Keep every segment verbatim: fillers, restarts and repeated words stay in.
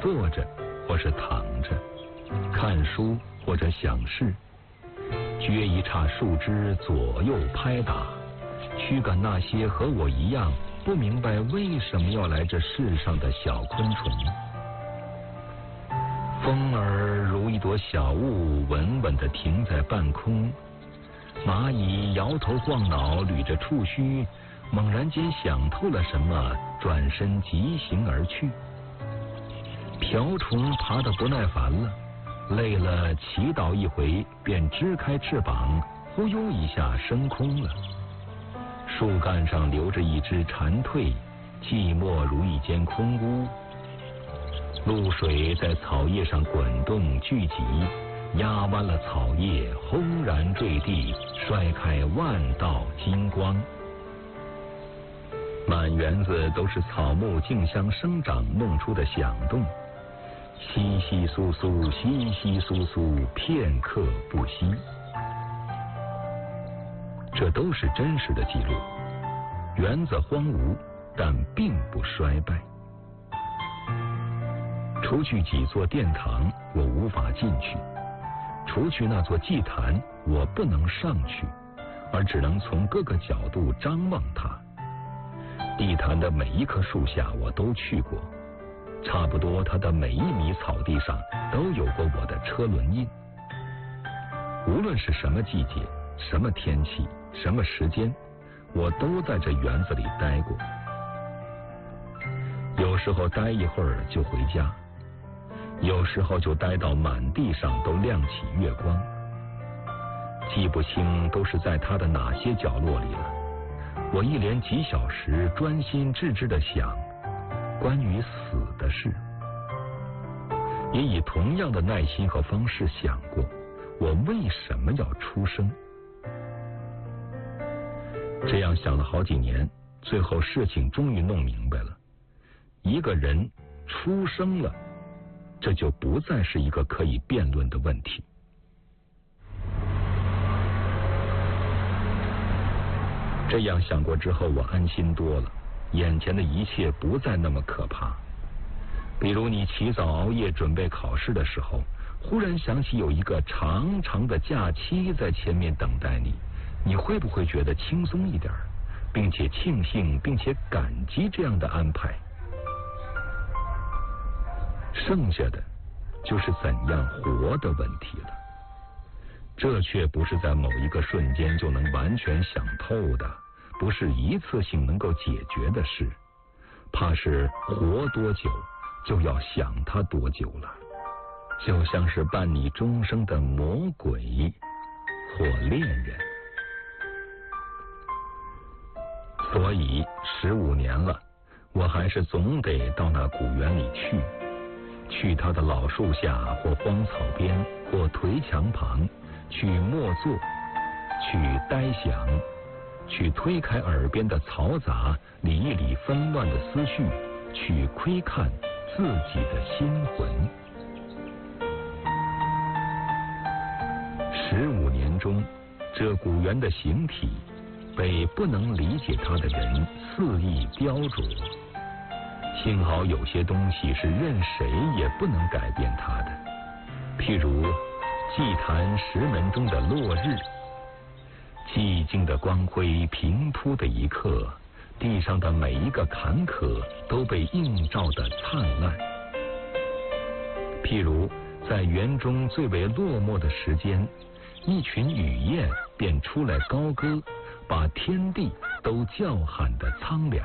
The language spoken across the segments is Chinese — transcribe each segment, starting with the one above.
坐着或是躺着，看书或者想事，撅一叉树枝左右拍打，驱赶那些和我一样不明白为什么要来这世上的小昆虫。风儿如一朵小雾，稳稳地停在半空。蚂蚁摇头晃脑，捋着触须，猛然间想透了什么，转身疾行而去。瓢虫爬得不耐烦了，累了祈祷一回，便支开翅膀，忽悠一下升空了。树干上留着一只蝉蜕，寂寞如一间空屋。露水在草叶上滚动聚集，压弯了草叶，轰然坠地，摔开万道金光。满园子都是草木竞相生长弄出的响动，窸窸窣窣，窸窸窣窣，片刻不息。这都是真实的记录。园子荒芜，但并不衰败。除去几座殿堂，我无法进去；除去那座祭坛，我不能上去，而只能从各个角度张望它。地坛的每一棵树下我都去过，差不多它的每一米草地上都有过我的车轮印。无论是什么季节、什么天气、什么时间，我都在这园子里待过。有时候待一会儿就回家，有时候就待到满地上都亮起月光，记不清都是在它的哪些角落里了。我一连几小时专心致志地想关于死的事，也以同样的耐心和方式想过我为什么要出生。这样想了好几年，最后事情终于弄明白了，一个人出生了，这就不再是一个可以辩论的问题。这样想过之后，我安心多了，眼前的一切不再那么可怕。比如你起早熬夜准备考试的时候，忽然想起有一个长长的假期在前面等待你，你会不会觉得轻松一点，并且庆幸并且感激这样的安排？剩下的就是怎样活的问题了。这却不是在某一个瞬间就能完全想透的，不是一次性能够解决的事，怕是活多久就要想它多久了，就像是伴你终生的魔鬼或恋人。所以十五年了，我还是总得到那古园里去，去它的老树下或荒草边或颓墙旁，去默坐，去呆想，去推开耳边的嘈杂，理一理纷乱的思绪，去窥看自己的心魂。十五年中，这古园的形体被不能理解它的人肆意雕琢，幸好有些东西是任谁也不能改变它的，譬如祭坛石门中的落日，寂静的光辉平铺的一刻，地上的每一个坎坷都被映照得灿烂。譬如在园中最为落寞的时间，一群雨燕便出来高歌，把天地都叫喊得苍凉。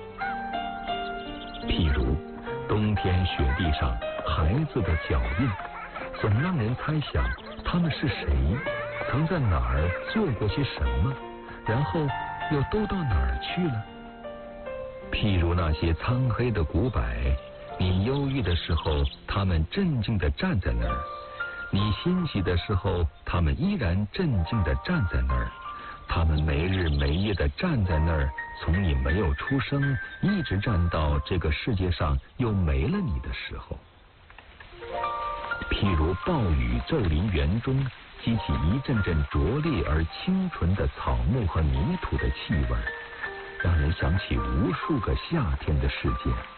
譬如冬天雪地上孩子的脚印，总让人猜想他们是谁，曾在哪儿做过些什么，然后又都到哪儿去了。譬如那些苍黑的古柏，你忧郁的时候他们镇静地站在那儿，你欣喜的时候他们依然镇静地站在那儿，他们没日没夜地站在那儿，从你没有出生一直站到这个世界上又没了你的时候。譬如暴雨骤临园中，激起一阵阵灼烈而清纯的草木和泥土的气味，让人想起无数个夏天的事件。